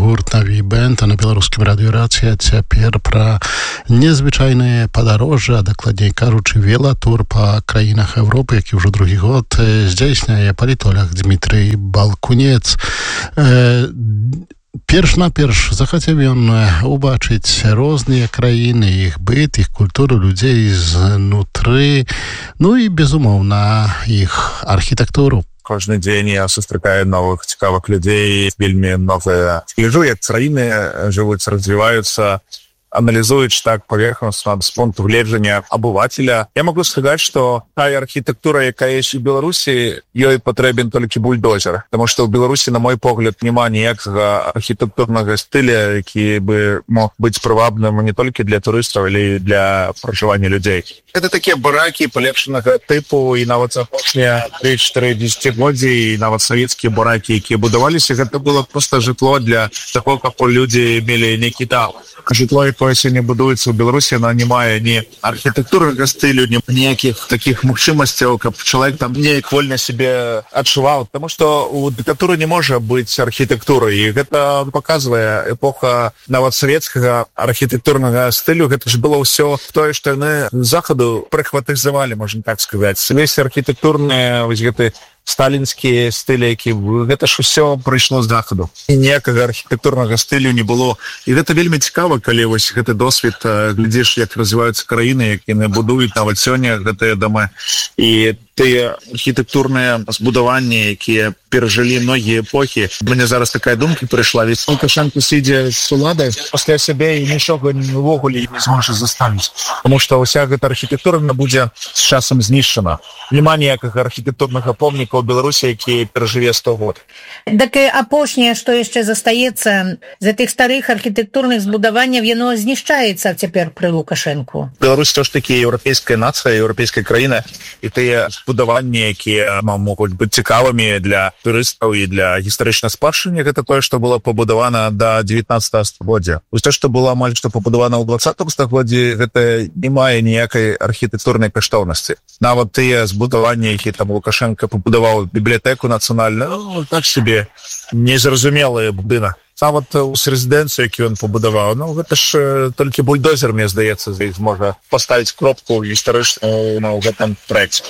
гурт «Нові бенд», а на беларускім радыёрацыя цяпер пра незвычайныя падарожжа, а дакладней кажучы, велатур па краінах Европы, які ўжо другі год здзяйсняе палітолог Дмітрый Балкунец. Перш-наперш захацеў ён убачыць розныя краіны, іх быт, іх культуру, людзей знутры, ну і, безумоўна, іх архітэктуру. Кожны дзень я сустракаю новых цікавых людзей, вельмі новыя. Гляджу, як краіны жывуць, развіваюцца, аналізуюць так паверхностна з пункту гледжання абывателя. Я могу сказаць, што тая архітэктура, якая ёсць у Беларусі, ёй патрэбен толькі бульдозер. Таму што ў Беларусі, на мой погляд, няма ніякага архітэктурнага стыля, які бы мог быць прывабным не толькі для турыстаў, але і для пражывання людзей. Гэта такія баракі палепшанага тыпу, і нават апошнія 3-4 дзесяцігоддзі, і нават савецкія баракі, якія будаваліся, гэта было проста жытло для таго, каб людзі мелі нейкі дом. Жытло, якое сёння будуецца ў Беларусі, она не мае ні архітэктурнага стылю, ні ніякіх такіх магчымасцяў, каб чалавек там неяк вольна сябе адчуваў. Таму што у дыктатуры не можа быць архітэктуры, і гэта паказвае эпоха нават савецкага архітэктурнага стылю. Гэта ж было ўсё тое, што яны з захаду прыхватызавалі, можна так сказаць. Весь архітэктурны вось гэты сталінскія стылі, які гэта ж усё прыйшло з захаду. І ніякага архітэктурнага стылю не было. І гэта вельмі цікава, калі вось гэты досвед глядзіш, як развіваюцца краіны, якія будуюць нават сёння гэтыя дамы. І тыя архітэктурныя збудаванні, якія перажылі многія эпохі. Мне зараз такая думка прыйшла, ведь Лукашенко сидзе з уладай пасля сябе і нічога ўвогуле не зможа заставіць. Таму што ўся гэта архітэктура будзе з часам знішчана. Нема ніякага архітэктурнага помніка ў Беларусі, які перажыве 100 год. Так апошняе, што яшчэ застаецца з тых старых архітэктурных збудаванняў, яно знішчаецца цяпер пры Лукашэнку. Беларусь то ж такі еўрапейская нацыя, еўрапейская краіна, і тыя збудаванні, якія могуць быць цікавымі для турыстаў і для гістарычнай спадчыны, гэта тое, што было пабудавана да 19 стагоддзя. Вось тое, што было амаль што пабудавана ў 20 стагоддзі, гэта не мае ніякай архітэктурнай каштоўнасці. Нават тыя збудаванні, які там Лукашенко пабудаваў бібліятэку нацыянальную, так сабе незразумелы будынак. Нават у рэзідэнцыю, які ён пабудаваў, гэта ж толькі бульдозер, мне здаецца, зможа паставіць кропку гістарычную ў гэтым праекце.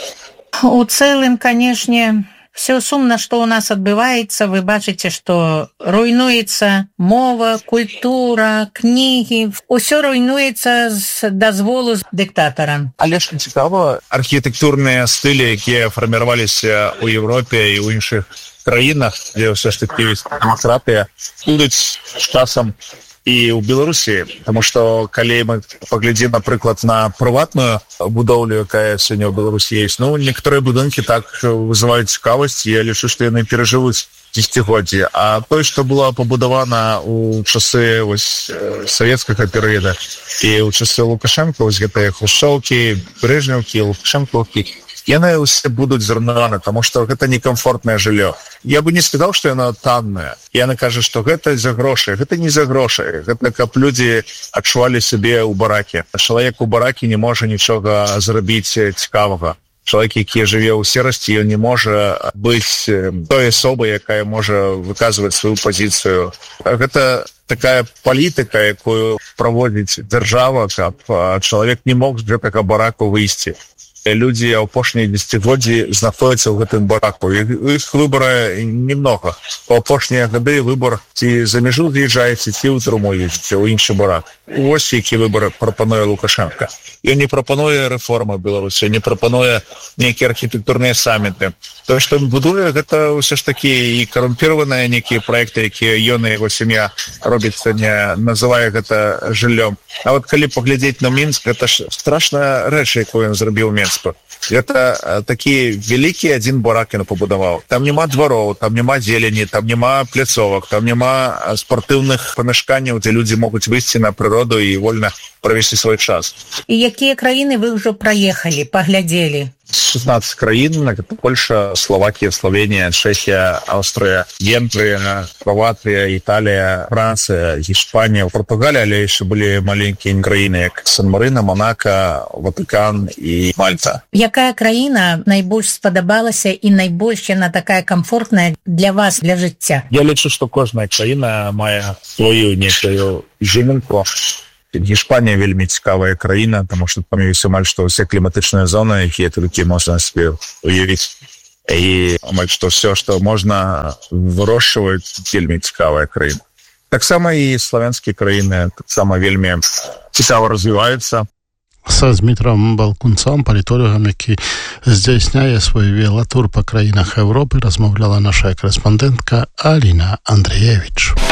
У цэлым, канешне, все сумна, што ў нас адбываецца. Вы бачыце, што руйнуецца мова, культура, кнігі. Усё руйнуецца з дазволу дыктатара. Але ж цікава, архітэктурныя стылі, якія фарміраваліся ў Еўропе і ў іншых краінах, дзе ўсё ж такі дэмакратыя, будуць з часам і ў Беларусі, таму што калі мы паглядзім, напрыклад, на прыватную будоўлю, якая сёння ў Беларусі ёсць, некаторыя будынкі так вызываюць цікавасць, і я лічу, што яны перажывуць дзесяцігоддзі. А тое, што было пабудавана ў часы савецкага перыяда і ў часы Лукашэнка, вось гэтыя хрушчоўкі, брежнеўкі, лукашэнкаўкі, яны ўсе будуць зруйнаваны, таму што гэта некамфортнае жыллё. Я бы не сказаў, што яно таннае. Яны кажуць, што гэта за грошы. Гэта не за грошы. Гэта каб людзі адчувалі сябе ў бараке. Чалавек у бараке не можа нічога зрабіць цікавага. Чалавек, які жыве ў серасці, ён не можа быць той асобай, якая можа выказваць сваю пазіцыю. Гэта такая палітыка, якую праводзіць дзяржава, каб чалавек не мог з гэтага бараку выйсці. Людзі апошнія дзесяцігоддзі знаходзяцца ў гэтым бараку. Іх выбара немного. У апошнія гады выбор ці за мяжу з'язджаеце, ці ў турму едзеце, ў іншы барак. Вось які выбар прапануе Лукашенко. Ён не прапануе рэформы Беларусі, не прапануе нейкія архітэктурныя саміты. Тое, што ён будуе, гэта ўсё ж такі і карумпіраваныя нейкія праекты, якія ён і яго сям'я робіць, не называе гэта жыллём. А вот калі паглядзець на Мінск, гэта ж страшная рэч, якую ён зрабіў Мінск. Гэта такі вялікі адзін барак ён пабудаваў. Там няма двароў, там няма зелені, там няма пляцовак, там няма спартыўных памяшканняў, дзе людзі могуць выйсці на прыроду і вольна правесці свой час. І якія краіны вы ўжо праехалі, паглядзелі? 16 краін, это Польша, Словакия, Словения, Чехия, Австрия, Венгрия, Хорватия, Италия, Франция, Испания, Португалия, але еще были маленькие краины, как Сан-Марино, Монако, Ватикан и Мальта. Якая краіна найбольш спадабалася і найбольш яна такая комфортная для вас, для жыцця? Я лічу, что кожная краіна мае свою некую жымінку. Іспанія вельмі цікавая краіна, тому що там є амаль што ўсе кліматычныя зоны, якія толькі можна себе уявіць. І амаль што все, што можна вырошчваць, вельмі цікавая краіна. Таксама і славянскія краіны таксама вельмі цікава развіваюцца. З Дмитром Балкунцом, палітолагам, які здзяйсняе свой велатур па краінах Европы, размаўляла наша корэспандэнтка Аліна Андрыевіч.